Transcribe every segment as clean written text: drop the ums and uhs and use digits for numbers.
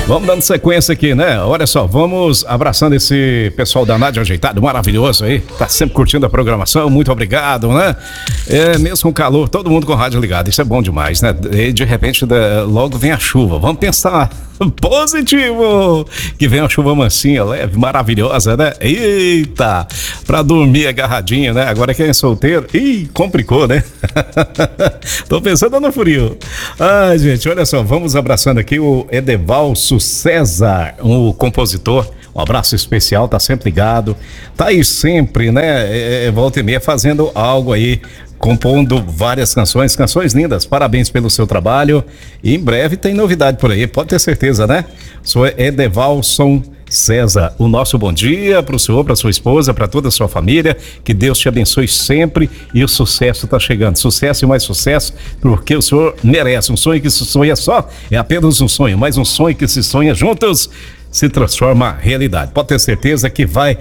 Vamos dando sequência aqui, né? Olha só, vamos abraçando esse pessoal da Nádia Ajeitado, maravilhoso aí. Tá sempre curtindo a programação, muito obrigado, né? Mesmo com calor, todo mundo com o rádio ligado, isso é bom demais, né? E de repente, logo vem a chuva. Vamos pensar positivo, que vem uma chuva mansinha, leve, maravilhosa, né? Eita, pra dormir agarradinho, né? Agora quem é solteiro, complicou, né? Tô pensando no frio. Ai, gente, olha só, vamos abraçando aqui o Edevalso César, o compositor. Um abraço especial, tá sempre ligado, tá aí sempre, né? Volta e meia fazendo algo aí, compondo várias canções lindas. Parabéns pelo seu trabalho. E em breve tem novidade por aí, pode ter certeza, né? Sou Edevalson César, o nosso bom dia pro senhor, pra sua esposa, pra toda a sua família. Que Deus te abençoe sempre e o sucesso tá chegando. Sucesso e mais sucesso, porque o senhor merece. Um sonho que se sonha só é apenas um sonho, mas um sonho que se sonha juntos se transforma em realidade. Pode ter certeza que vai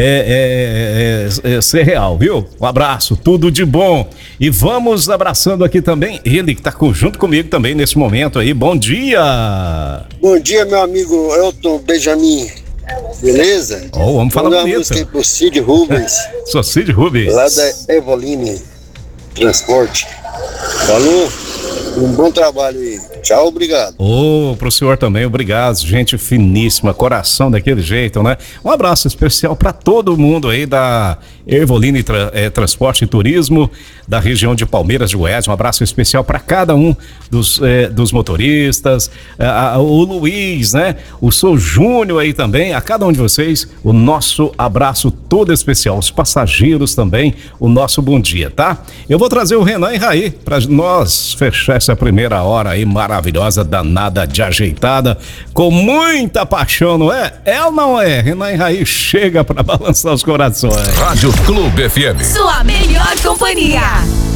ser real, viu? Um abraço, tudo de bom. E vamos abraçando aqui também ele que está junto comigo também nesse momento aí. Bom dia! Bom dia, meu amigo Elton Benjamin. Beleza? Vamos falar bonito. Uma música aí pro Cid Rubens. Sou Cid Rubens. Lá da Evoline Transporte. Falou? Um bom trabalho aí. Tchau, obrigado. Pro senhor também, obrigado. Gente finíssima, coração daquele jeito, né? Um abraço especial para todo mundo aí da Ervoline Transporte e Turismo, da região de Palmeiras de Goiás. Um abraço especial para cada um dos motoristas, o Luiz, né? O Sou Júnior aí também, a cada um de vocês, o nosso abraço todo especial. Os passageiros também, o nosso bom dia, tá? Eu vou trazer o Renan e Raí para nós fechar essa primeira hora aí maravilhosa, danada de ajeitada, com muita paixão, não é? É ou não é? Renan e Raí chega para balançar os corações. Rádio Clube FM. Sua melhor companhia.